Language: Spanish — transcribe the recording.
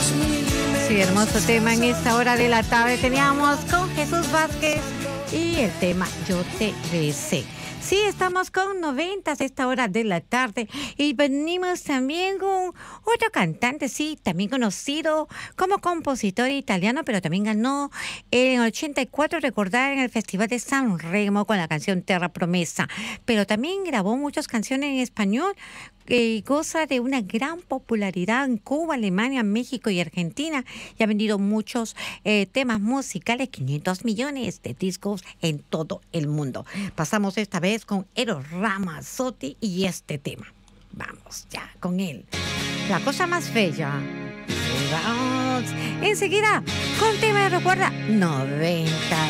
Sí, hermoso tema en esta hora de la tarde. Teníamos con Jesús Vázquez y el tema Yo te besé. Sí, estamos con 90 a esta hora de la tarde y venimos también con otro cantante, sí, también conocido como compositor italiano, pero también ganó en el 84, recordar, en el Festival de San Remo con la canción Terra Promesa, pero también grabó muchas canciones en español que goza de una gran popularidad en Cuba, Alemania, México y Argentina, y ha vendido muchos temas musicales, 500 millones de discos en todo el mundo. Pasamos esta vez con Eros Ramazzotti y este tema. Vamos ya con él. La cosa más bella. Vamos enseguida con tema de recuerda 90.